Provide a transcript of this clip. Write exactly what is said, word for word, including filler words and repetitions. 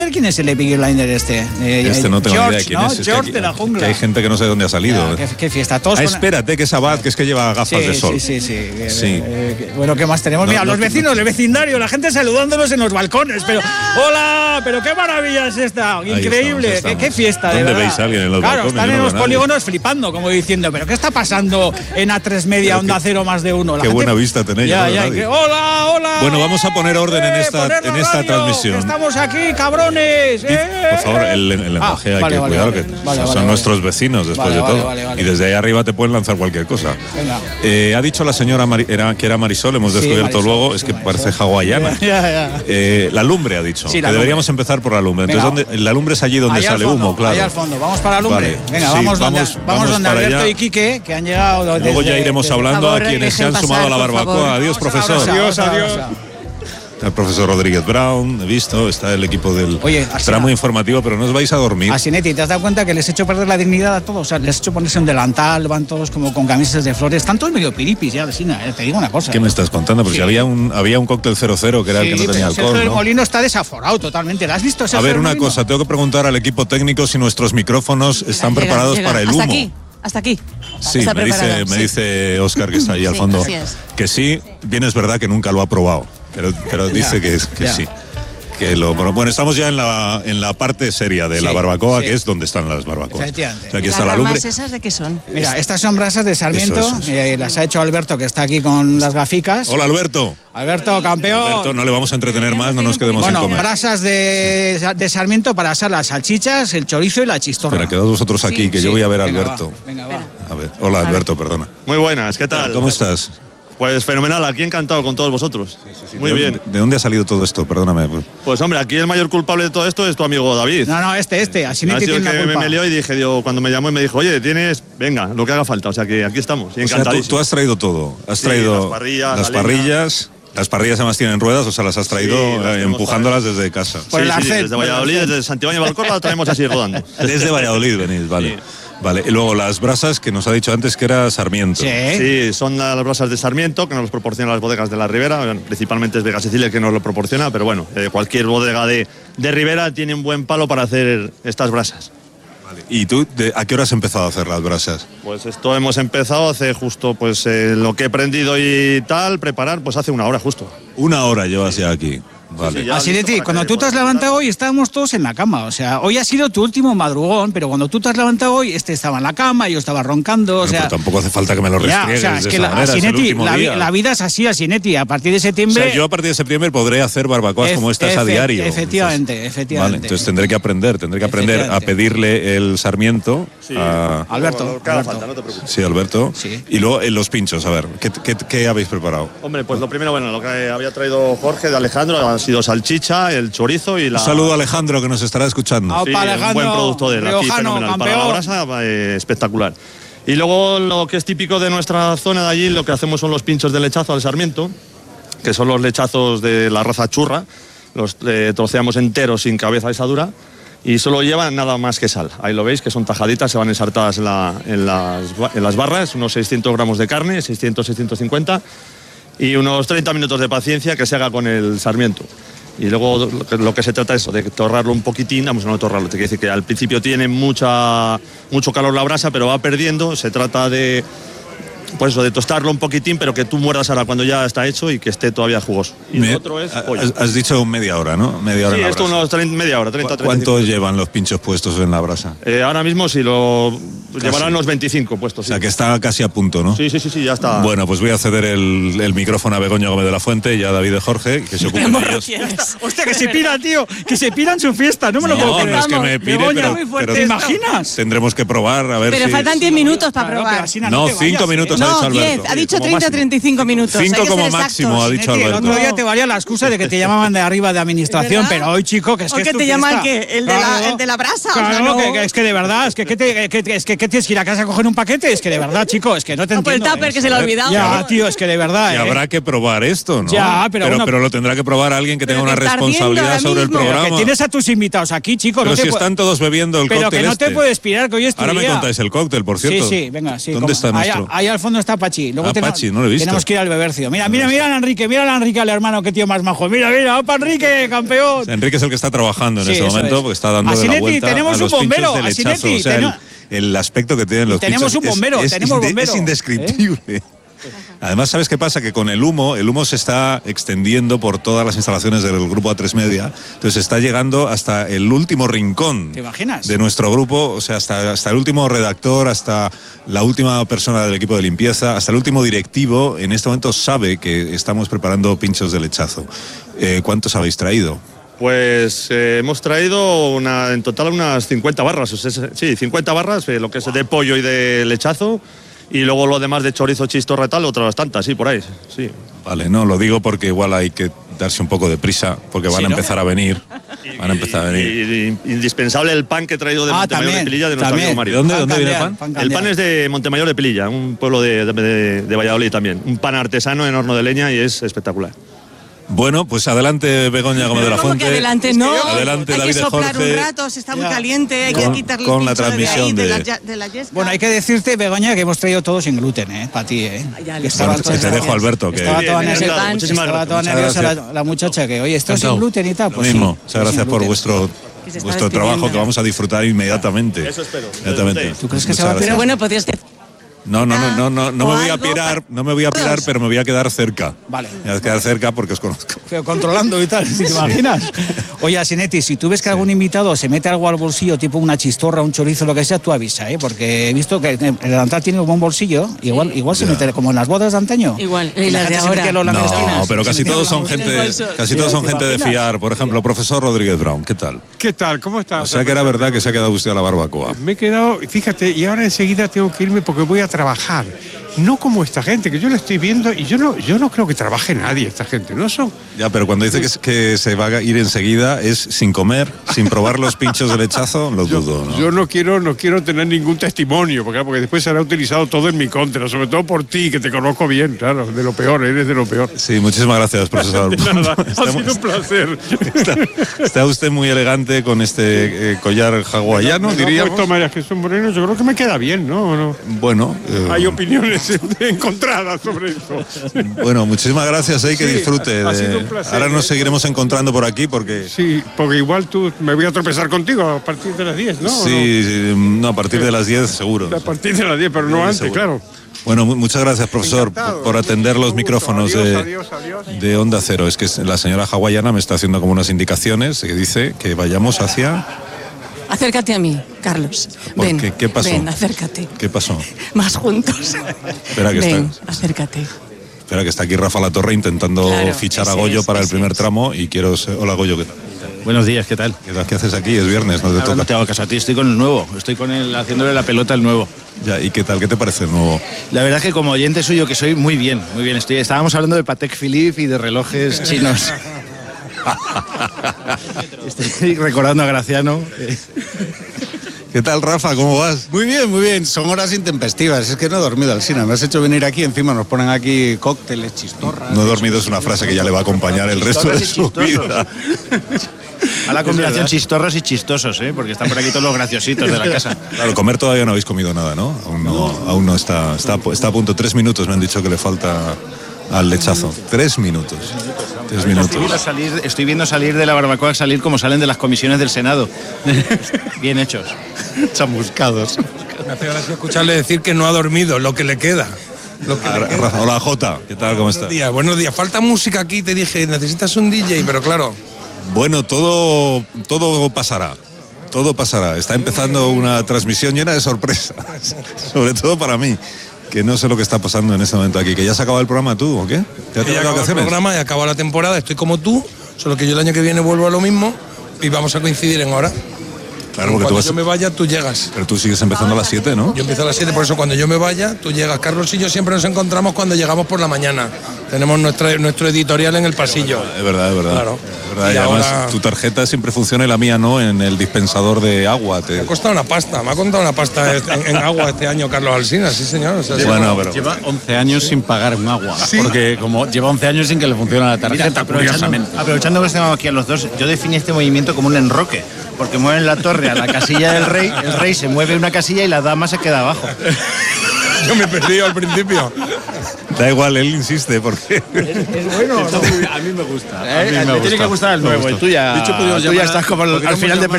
¿Quién es el Epic Blinder este? Eh, este no tengo George, ni idea quién ¿no? es. es George que, de la jungla. Que hay gente que no sabe dónde ha salido. Ya, qué, qué fiesta. Todos ah, con... espérate, que es Abad, que es que lleva gafas sí, de sol. Sí, sí, sí. sí. Eh, eh, bueno, ¿qué más tenemos? No, Mira, no, los vecinos, no, el vecindario, la gente saludándolos en los balcones. Pero, ¡hola! Pero qué maravilla es esta. Increíble. Estamos, ¿Qué, qué fiesta, de ¿Dónde verdad? veis a alguien en los claro, balcones? Están en no los polígonos flipando, como diciendo, ¿pero qué está pasando en A tres Media, Onda Cero más de uno? La qué gente... buena vista tenéis. Ya, ya, que... ¡Hola, hola! Bueno, vamos a poner orden eh, en esta, en esta radio, transmisión. Estamos aquí, cabrones. Eh, Por favor, el, el lenguaje ah, hay vale, que vale, cuidar, vale, que vale, son vale, nuestros vale. vecinos después vale, de todo. Vale, vale, y desde ahí arriba te pueden lanzar cualquier cosa. Eh, ha dicho la señora Mari, era, que era Marisol, hemos descubierto sí, Marisol, luego, sí, es que Marisol. parece hawaiana. Ya, ya. Eh, la lumbre ha dicho, sí, la que deberíamos lumbre. empezar por la lumbre. Entonces, Venga, ¿dónde, la lumbre es allí donde allá sale fondo, humo, claro. Ahí al fondo, vamos para la lumbre. Vale. Venga, sí, vamos, vamos, donde, vamos, vamos donde para Alberto allá. y Quique, que han llegado. Luego desde, ya iremos desde, hablando favor, a quienes se han pasar, sumado a la barbacoa. Adiós, profesor. Adiós, adiós. El profesor Rodríguez Brown, he visto, está el equipo del... Oye, estará muy informativo, pero no os vais a dormir. A Sinetti, ¿te has dado cuenta que les he hecho perder la dignidad a todos? O sea, les he hecho ponerse un delantal, van todos como con camisas de flores, están todos medio piripis ya, vecina, eh, te digo una cosa. ¿Qué eh. me estás contando? Porque sí. había un había un cóctel cero cero que era sí, el que no tenía alcohol, Sergio del ¿no? Molino está desaforado totalmente, ¿lo has visto? A ver, una Molino? cosa, tengo que preguntar al equipo técnico si nuestros micrófonos están llega, preparados llega. para el Hasta humo. Aquí. Hasta aquí. Sí, está me dice, sí. me dice Óscar, que está ahí al sí, fondo, es. que sí, bien es verdad que nunca lo ha probado, pero, pero dice ya, que, que ya. sí. Que lo, bueno, estamos ya en la, en la parte seria de sí, la barbacoa, sí. que es donde están las barbacoas. Efectivamente. O sea, aquí ¿Las está la lumbre. esas de qué son? Mira, estas son brasas de Sarmiento, eso, eso, eso. Eh, las ha hecho Alberto, que está aquí con las gaficas. Hola, Alberto. Alberto, campeón. Alberto, no le vamos a entretener más, no nos quedemos bueno, sin comer. brasas de, de Sarmiento para asar las salchichas, el chorizo y la chistorra. Espera, quedaos vosotros aquí, sí, que sí. yo voy a ver a venga, Alberto. Va, venga, va. A ver, hola, Alberto, perdona. Muy buenas, ¿qué tal? ¿Cómo estás? Pues fenomenal, aquí encantado con todos vosotros. Sí, sí, sí. Muy ¿De bien. Dónde, ¿De dónde ha salido todo esto? Perdóname. Pues hombre, aquí el mayor culpable de todo esto es tu amigo David. No, no, este, este, así no ha sido tiene el que la culpa. me lió y dije, digo, cuando me llamó y me dijo, oye, tienes, venga, lo que haga falta. O sea que aquí estamos, y encantadísimo. O sea, tú, tú has traído todo. Has sí, traído las parrillas, las parrillas. Las parrillas además tienen ruedas, o sea, las has traído sí, las eh, empujándolas desde casa. Sí, sí, sí, desde Valladolid, desde Santibáñez de Valcorba, las traemos así rodando. Desde Valladolid venís, vale. Sí. Vale, y luego las brasas que nos ha dicho antes que era Sarmiento. Sí, sí son las brasas de Sarmiento que nos los proporcionan las bodegas de la Ribera. Bueno, principalmente es Vega Sicilia que nos lo proporciona, pero bueno, eh, cualquier bodega de, de Ribera tiene un buen palo para hacer estas brasas. Vale. ¿Y tú de, a qué hora has empezado a hacer las brasas? Pues esto hemos empezado hace justo pues eh, lo que he aprendido y tal, preparar, pues hace una hora justo. Una hora llevas ya aquí. Vale. Sí, sí, así de ti, cuando tú te has levantado hoy estábamos todos en la cama, o sea, hoy ha sido tu último madrugón, pero cuando tú te has levantado hoy, este estaba en la cama, yo estaba roncando, o bueno, sea... tampoco hace falta que me lo restriegues. Ya, o sea, es que de la, esa manera, Asinetti, es el la, día. la vida es así, Asinetti, a partir de septiembre... O sea, yo a partir de septiembre podré hacer barbacoas Ef, como estas a efe, diario. Efectivamente, entonces, efectivamente. Vale, entonces tendré que aprender, tendré que aprender a pedirle el Sarmiento sí, a... Alberto. Lo que haga Alberto. falta, no te preocupes. Sí, Alberto. Sí. Y luego en los pinchos, a ver, ¿qué, qué, qué habéis preparado? Hombre, pues lo primero, bueno, lo que había traído Jorge de Alejandro ha sido salchicha, el chorizo y la... Un saludo a Alejandro que nos estará escuchando. Ah, Sí, Opa, un Alejandro, buen producto de él, aquí riojano, fenomenal. campeón. Para la brasa, eh, espectacular. Y luego lo que es típico de nuestra zona de allí, lo que hacemos son los pinchos de lechazo al Sarmiento, que son los lechazos de la raza churra, los eh, troceamos enteros sin cabeza asadura y solo llevan nada más que sal. Ahí lo veis, que son tajaditas, se van ensartadas en, la, en, las, en las barras, unos seiscientos gramos de carne, seiscientos, seiscientos cincuenta, y unos treinta minutos de paciencia que se haga con el Sarmiento. Y luego lo que se trata es de torrarlo un poquitín, vamos, no torrarlo, te quiere decir que al principio tiene mucha, mucho calor la brasa, pero va perdiendo, se trata de, pues eso, de tostarlo un poquitín, pero que tú muerdas ahora cuando ya está hecho y que esté todavía jugoso. Y Me, lo otro es pollo. Has, has dicho media hora, ¿no? Media hora Sí, en la esto brasa. unos treinta, media hora, treinta, treinta. ¿Cuánto llevan los pinchos puestos en la brasa? Eh, ahora mismo si lo Casi. llevarán unos veinticinco puestos. O sea, Sí. que está casi a punto, ¿no? sí, sí, sí, sí, ya está. Bueno, pues voy a ceder el, el micrófono a Begoña Gómez de la Fuente y a David de Jorge, que se ocupen ellos. Hostia, que se pira, tío, que se pira en su fiesta, no me lo No, puedo no creer. es que me pire, Begoña, pero, muy fuerte pero ¿te imaginas? Tendremos que probar a ver Pero si... faltan diez minutos para Claro, probar. pero así No, no te cinco vayas, minutos ¿eh? ha dicho No, Alberto. diez. Ha dicho como treinta, máximo. treinta y cinco minutos. Cinco Hay que como ser máximo, ha exactos. dicho Sinetti, el Alberto. otro día te valía la excusa de que te llamaban de arriba de administración, ¿Verdad? pero hoy, chico, que es ¿O que que es tu te llaman fiesta. qué? ¿El de la- Claro. el de la brasa? O sea, Claro, no. que, que es que de verdad, es que, que, te, que, que- es que, que tienes que ir a casa a coger un paquete, es que de verdad, chico, es que no te No, por el entiendo. tupper ¿eh? que se le ha olvidado. Ya, tío, es que de verdad, Y ¿eh? habrá que probar esto, ¿no? Ya, pero pero, bueno- pero lo tendrá que probar alguien que tenga Pero una que está ardiendo responsabilidad ahora sobre el mismo. Pero programa. que tienes a tus invitados aquí, chico. Pero no te si pu- están todos bebiendo el Pero cóctel que no este. te puedes pirar, que hoy es tu Ahora me día. contáis el cóctel, por cierto. Sí, sí, venga, sí. ¿Dónde como- está ahí, nuestro? ahí al fondo cuando está Pachi. Luego Ah, tenemos, Pachi, no lo he visto. tenemos que ir al Bebercio. Mira, mira, mira a Enrique, mira a Enrique, al hermano, qué tío más majo. Mira, mira, opa Enrique, campeón. Enrique es el que está trabajando en Sí, este eso momento, es. porque está dando A la Sinetti, vuelta tenemos a un los bombero, pinchos de a lechazo. Sinetti, O sea, tenemos- el, el aspecto que tienen los Tenemos pinchos un bombero, es, es tenemos inde- bombero. es indescriptible. Además, ¿sabes qué pasa? Que con el humo, el humo se está extendiendo por todas las instalaciones del grupo A tres Media, entonces está llegando hasta el último rincón ¿Te imaginas? de nuestro grupo, o sea, hasta, hasta el último redactor, hasta la última persona del equipo de limpieza, hasta el último directivo, en este momento sabe que estamos preparando pinchos de lechazo. Eh, ¿Cuántos habéis traído? Pues eh, hemos traído una, en total unas cincuenta barras, o sea, sí, cincuenta barras, eh, lo que es de pollo y de lechazo, y luego lo demás de chorizo, chistorra y tal, otras tantas, sí, por ahí, sí. Vale, no, lo digo porque igual hay que darse un poco de prisa, porque van Sí, a ¿no? empezar a venir. Van a empezar a venir. Y, y- indispensable el pan que he traído de Ah, Montemayor también, de Pililla de nuestro también. amigo Mario. ¿De dónde, Pan dónde viene el Candeal, pan? El Candeal. pan es de Montemayor de Pililla, un pueblo de, de- de Valladolid también. Un pan artesano en horno de leña y es espectacular. Bueno, pues adelante Begoña Gómez de la ¿Cómo Fuente. que adelante? No, Adelante, hay David que de soplar Jorge. un rato, se está muy Ya. caliente, hay Con- que quitarle con el la pincho de ahí, transmisión de, de- la, ya- de la yesca. Bueno, hay que decirte, Begoña, que hemos traído todo sin gluten, ¿eh? Para ti, ¿eh? Ya Que le estaba Bueno, toda- te dejo, Alberto, que Estaba toda, Bien, nerviosa, encantado, muchísimas estaba toda gracias. nerviosa Muchas la, la muchacha, que oye, esto es sin Encantado. gluten y tal. Lo Pues sí, mismo. sin Muchas gracias por gluten. vuestro, Que se está vuestro trabajo, despidiendo. que vamos a disfrutar inmediatamente. Eso espero. Inmediatamente. ¿Tú crees que se Muchas va a gracias. Pero bueno, podrías decir. No, no, no, no, no, no O me voy a algo pirar, para no me voy a pirar, todos. pero me voy a quedar cerca. Vale. Me voy a quedar cerca porque os conozco. Pero controlando y tal, si te imaginas. Oye, Asinetti, si tú ves que algún invitado se mete algo al bolsillo, tipo una chistorra, un chorizo, lo que sea, tú avisa, ¿eh? Porque he visto que el delantal tiene un buen bolsillo, igual, igual se Ya. mete como en las bodas de antaño. Igual, Que y la las de gente se ahora. mete los labios No, esquinas. pero Se casi mete todos los son labios gente, esquinas. casi Sí, todos son ¿te gente de imaginas? fiar. Por ejemplo, profesor Rodríguez Brown, ¿qué tal? ¿Qué tal? ¿Cómo estás? O sea que era verdad que se ha quedado usted a la barbacoa. Me he quedado, fíjate, y ahora enseguida tengo que irme porque voy a trabajar. No como esta gente, que yo la estoy viendo y yo no, yo no creo que trabaje nadie esta gente, ¿no? Son, Ya, pero cuando dice que, es- que se va a ir enseguida es sin comer, sin probar los pinchos de lechazo, lo dudo, ¿no? yo no quiero, no quiero tener ningún testimonio, porque, porque después será utilizado todo en mi contra, sobre todo por ti, que te conozco bien, claro, de lo peor, eres de lo peor. Sí, muchísimas gracias, profesor. De nada, ha Está- sido un placer. Está, está usted muy elegante con este eh, collar hawaiano, Me lo ha diríamos. puesto María Jesús Moreno, yo creo que me queda bien, ¿no? ¿No? Bueno, eh, Hay opiniones encontradas sobre eso. bueno, muchísimas gracias, eh, que Sí, disfrute. ha de- sido un placer. Ahora nos seguiremos encontrando por aquí porque... Sí, porque igual tú me voy a tropezar contigo a partir de las diez, ¿no? ¿O Sí, sí, no, a partir de las diez seguro. no? A partir de las diez, pero no antes, Seguro. claro. Bueno, mu- muchas gracias, profesor, Encantado. por, por atender los Mucho gusto. micrófonos Adiós, de, adiós, adiós. de Onda Cero. Es que la señora hawaiana me está haciendo como unas indicaciones que dice que vayamos hacia... Acércate a mí, Carlos. ¿Por Ven, qué? ¿Qué pasó? Ven, acércate. ¿Qué pasó? Más juntos. Espera que Ven, está- acércate. Espera, que está aquí Rafa La Torre intentando Claro, fichar a ese Goyo es, para el ese primer es. tramo y quiero... ser- Hola, Goyo, ¿qué tal? Buenos días, ¿qué tal? ¿Qué tal? ¿Qué haces aquí? Es viernes, no te Ahora no toca. te hago caso a ti, estoy con el nuevo, estoy con el haciéndole la pelota al nuevo. Ya, ¿y qué tal? ¿Qué te parece el nuevo? La verdad es que como oyente suyo que soy, muy bien, muy bien. Estoy, estábamos hablando de Patek Philippe y de relojes chinos. Estoy recordando a Graciano. ¿Qué tal, Rafa? ¿Cómo vas? Muy bien, muy bien. Son horas intempestivas. Es que no he dormido, Alsina. Me has hecho venir aquí. Encima nos ponen aquí cócteles, chistorras. No he dormido es una frase que ya le va a acompañar el resto de su Chistorras y vida. A la combinación verdad. chistorras y chistosos, ¿eh? Porque están por aquí todos los graciositos de la casa. Claro, comer todavía no habéis comido nada, ¿no? Aún no, aún no está, está, está a punto. Tres minutos me han dicho que le falta al lechazo. Tres minutos. Tres Estoy viendo, minutos. salir, estoy viendo salir de la barbacoa, salir como salen de las comisiones del Senado. Bien hechos. Chamuscados. Me hace gracia escucharle decir que no ha dormido, lo que le queda. Lo que Ah, le queda. Rafa, hola, Jota. ¿Qué tal? ¿Cómo estás? Buenos días, buenos días. Falta música aquí, te dije, necesitas un D J, pero claro. Bueno, todo, todo pasará. Todo pasará. Está empezando una transmisión llena de sorpresas. Sobre todo para mí, que no sé lo que está pasando en este momento aquí. ¿Que ya se acaba el programa tú o qué? ¿Ya te Ya vas de acabó el vacaciones? programa y acabó la temporada, estoy como tú, solo que yo el año que viene vuelvo a lo mismo y vamos a coincidir en hora. Claro, porque tú Cuando vas... yo me vaya, tú llegas. Pero tú sigues empezando a las siete, ¿no? Yo empiezo a las siete, por eso cuando yo me vaya, tú llegas. Carlos y yo siempre nos encontramos cuando llegamos por la mañana. Tenemos nuestra, nuestro editorial en el pasillo. Es verdad, es verdad. Claro. Es verdad. Y Y además ahora- tu tarjeta siempre funciona y la mía no en el dispensador de agua. Te... Me ha costado una pasta, me ha contado una pasta en, en agua este año Carlos Alsina, sí señor. O sea, sí. Bueno, pero... Lleva once años sin pagar un agua. Porque como lleva once años sin que le funcione la tarjeta, curiosamente. Aprovechando que estamos aquí a los dos, yo definí este movimiento como un enroque, porque mueven la torre a la casilla del rey, el rey se mueve una casilla y la dama se queda abajo. Yo me he perdido al principio. Da igual, él insiste porque. Es bueno. A mí me gusta. Eh, te tiene que gustar el nuevo. Y tú ya, De hecho, podríamos tú ya llamar a- estás como al, al podríamos final de llamar